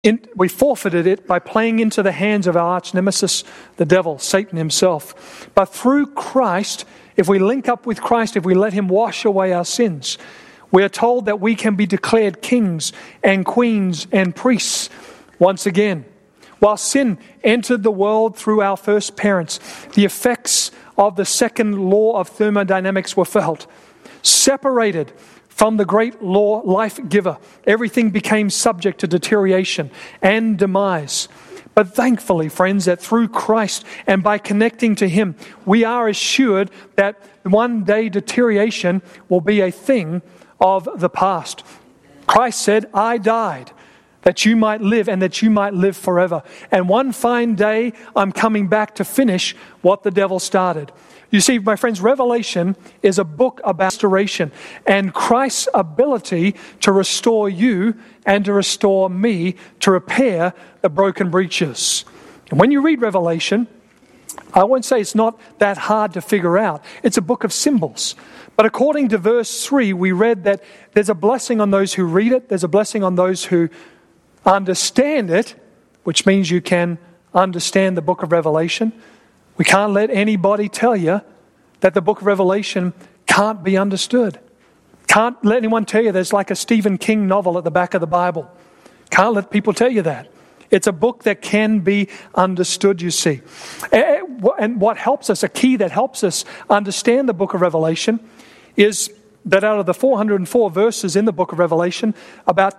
We forfeited it by playing into the hands of our arch nemesis, the devil, Satan himself. But through Christ, if we link up with Christ, if we let him wash away our sins, we are told that we can be declared kings and queens and priests once again. While sin entered the world through our first parents, the effects of the second law of thermodynamics were felt. Separated from the great law, life giver, everything became subject to deterioration and demise. But thankfully, friends, that through Christ and by connecting to him, we are assured that one day deterioration will be a thing of the past. Christ said, I died that you might live and that you might live forever. And one fine day, I'm coming back to finish what the devil started. You see, my friends, Revelation is a book about restoration and Christ's ability to restore you and to restore me, to repair the broken breaches. And when you read Revelation, I won't say it's not that hard to figure out. It's a book of symbols. But according to verse 3, we read that there's a blessing on those who read it. There's a blessing on those who understand it, which means you can understand the book of Revelation. We can't let anybody tell you that the book of Revelation can't be understood. Can't let anyone tell you there's like a Stephen King novel at the back of the Bible. Can't let people tell you that. It's a book that can be understood, you see. And what helps us, a key that helps us understand the book of Revelation, is that out of the 404 verses in the book of Revelation, about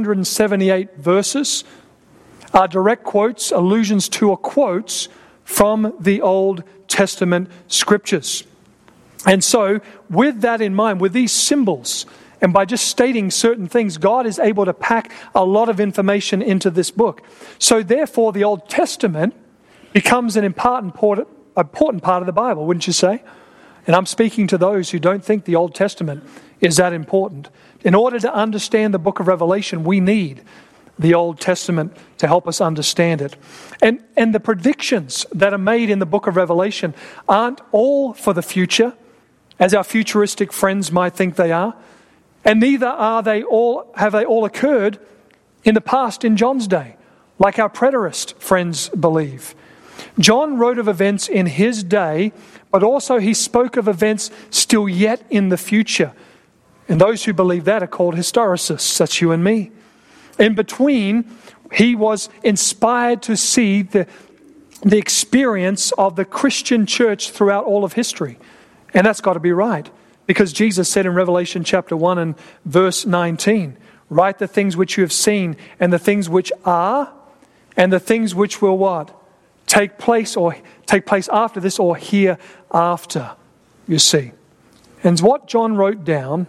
278 verses are direct quotes, allusions to or quotes from the Old Testament scriptures. And so, with that in mind, with these symbols, and by just stating certain things, God is able to pack a lot of information into this book. So therefore, the Old Testament becomes an important part of the Bible, wouldn't you say? And I'm speaking to those who don't think the Old Testament is that important. In order to understand the book of Revelation, we need the Old Testament to help us understand it. And the predictions that are made in the book of Revelation aren't all for the future, as our futuristic friends might think they are. And neither have they all occurred in the past in John's day, like our preterist friends believe. John wrote of events in his day, but also he spoke of events still yet in the future. And those who believe that are called historicists. That's you and me. In between, he was inspired to see the experience of the Christian church throughout all of history. And that's got to be right. Because Jesus said in Revelation chapter 1 and verse 19, write the things which you have seen, and the things which are, and the things which will what? Take place after this, or hereafter, you see. And what John wrote down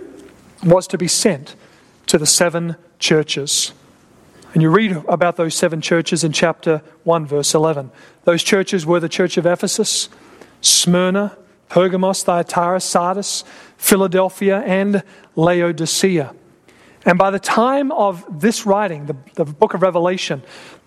was to be sent to the 7 churches. And you read about those 7 churches in chapter 1, verse 11. Those churches were the church of Ephesus, Smyrna, Pergamos, Thyatira, Sardis, Philadelphia, and Laodicea. And by the time of this writing, the book of Revelation,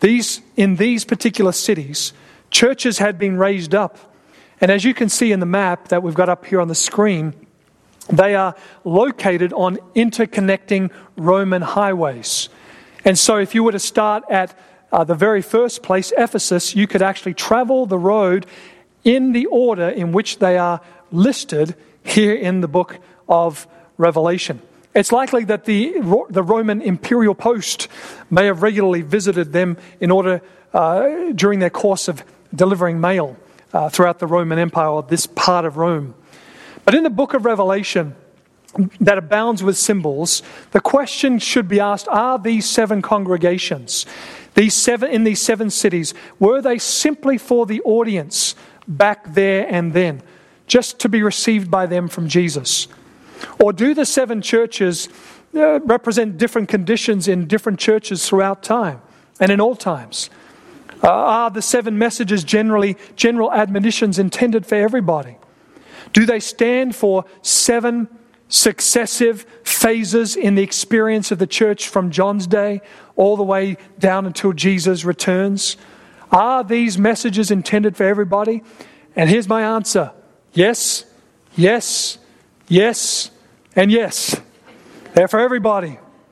in these particular cities, churches had been raised up. And as you can see in the map that we've got up here on the screen, they are located on interconnecting Roman highways. And so if you were to start at the very first place, Ephesus, you could actually travel the road in the order in which they are listed here in the book of Revelation. It's likely that the Roman imperial post may have regularly visited them in order, during their course of delivering mail throughout the Roman Empire, or this part of Rome. But in the book of Revelation, that abounds with symbols, the question should be asked, are these 7 congregations, in these 7 cities, were they simply for the audience back there and then, just to be received by them from Jesus? Or do the 7 churches represent different conditions in different churches throughout time and in all times? Are the 7 messages general admonitions intended for everybody? Do they stand for 7 successive phases in the experience of the church from John's day all the way down until Jesus returns? Are these messages intended for everybody? And here's my answer. Yes, yes, yes, and yes. They're for everybody.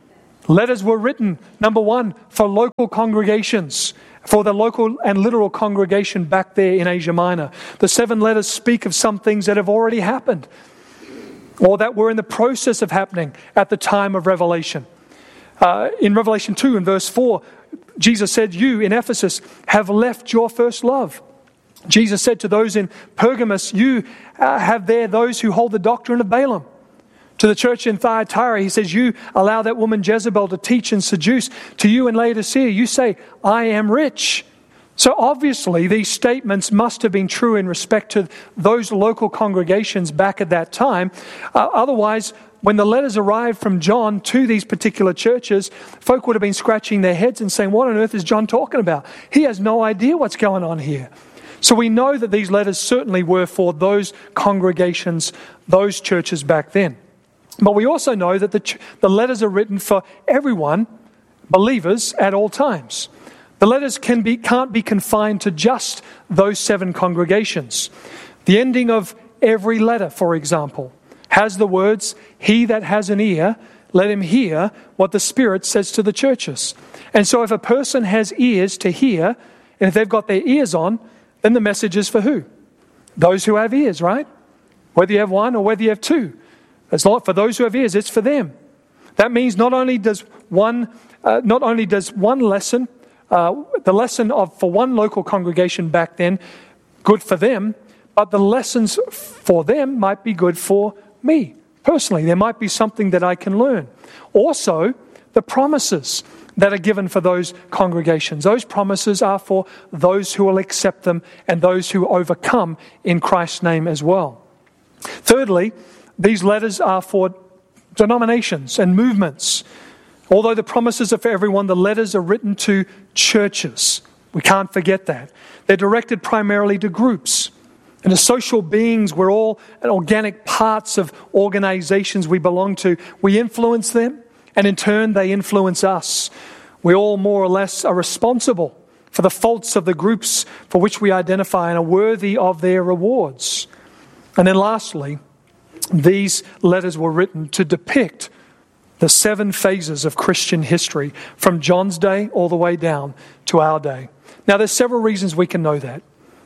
Letters were written, number one, for local congregations, for the local and literal congregation back there in Asia Minor. The 7 letters speak of some things that have already happened, or that were in the process of happening at the time of Revelation. In Revelation 2 and verse 4, Jesus said, "You in Ephesus have left your first love." Jesus said to those in Pergamos, "You have there those who hold the doctrine of Balaam." To the church in Thyatira, he says, "You allow that woman Jezebel to teach and seduce." To you in Laodicea, you say, "I am rich." So obviously these statements must have been true in respect to those local congregations back at that time. Otherwise, when the letters arrived from John to these particular churches, folk would have been scratching their heads and saying, "What on earth is John talking about? He has no idea what's going on here." So we know that these letters certainly were for those congregations, those churches back then. But we also know that the letters are written for everyone, believers, at all times. The letters can't be confined to just those 7 congregations. The ending of every letter, for example, has the words, "He that has an ear, let him hear what the Spirit says to the churches." And so if a person has ears to hear, and if they've got their ears on, then the message is for who? Those who have ears, right? Whether you have 1 or whether you have 2. It's not for those who have ears, it's for them. That means not only does one lesson, the lesson for one local congregation back then, good for them, but the lessons for them might be good for me personally. There might be something that I can learn. Also, the promises that are given for those congregations. Those promises are for those who will accept them and those who overcome in Christ's name as well. Thirdly, these letters are for denominations and movements. Although the promises are for everyone, the letters are written to churches. We can't forget that. They're directed primarily to groups. And as social beings, we're all organic parts of organizations we belong to. We influence them, and in turn, they influence us. We all more or less are responsible for the faults of the groups for which we identify and are worthy of their rewards. And then lastly, these letters were written to depict the 7 phases of Christian history from John's day all the way down to our day. Now, there's several reasons we can know that.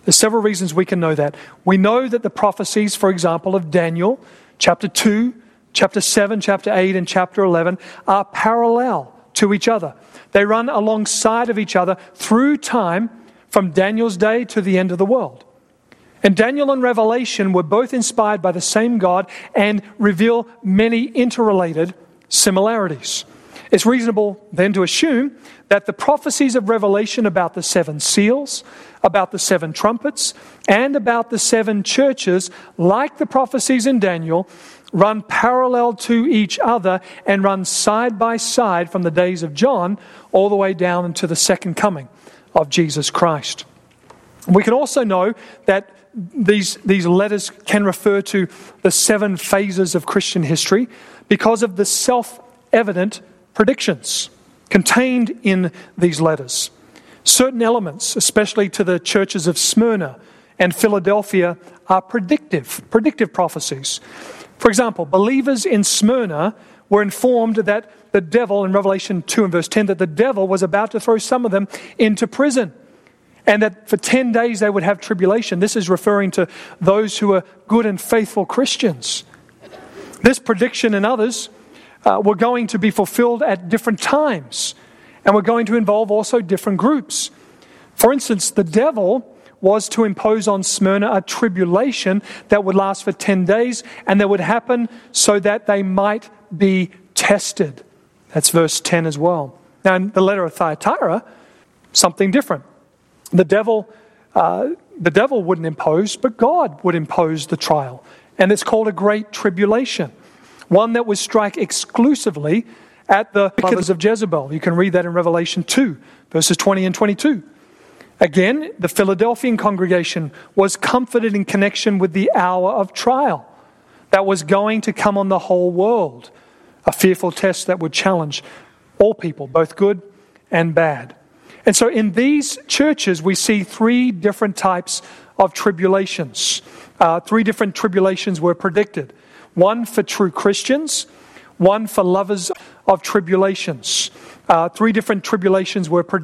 We know that the prophecies, for example, of Daniel, chapter 2, chapter 7, chapter 8, and chapter 11 are parallel to each other. They run alongside of each other through time from Daniel's day to the end of the world. And Daniel and Revelation were both inspired by the same God and reveal many interrelated similarities. It's reasonable then to assume that the prophecies of Revelation about the 7 seals, about the 7 trumpets, and about the 7 churches, like the prophecies in Daniel, run parallel to each other and run side by side from the days of John all the way down into the second coming of Jesus Christ. We can also know that these letters can refer to the 7 phases of Christian history because of the self-evident predictions contained in these letters. Certain elements, especially to the churches of Smyrna and Philadelphia, are predictive prophecies. For example, believers in Smyrna were informed that the devil, in Revelation 2 and verse 10, that the devil was about to throw some of them into prison, and that for 10 days they would have tribulation. This is referring to those who are good and faithful Christians. This prediction and others were going to be fulfilled at different times, and were going to involve also different groups. For instance, the devil was to impose on Smyrna a tribulation that would last for 10 days, and that would happen so that they might be tested. That's verse 10 as well. Now, in the letter of Thyatira, something different. The devil wouldn't impose, but God would impose the trial. And it's called a great tribulation. One that would strike exclusively at the brothers of Jezebel. You can read that in Revelation 2, verses 20 and 22. Again, the Philadelphian congregation was comforted in connection with the hour of trial that was going to come on the whole world. A fearful test that would challenge all people, both good and bad. And so in these churches, we see 3 different types of tribulations. 3 different tribulations were predicted. One for true Christians, one for lovers of tribulations. 3 different tribulations were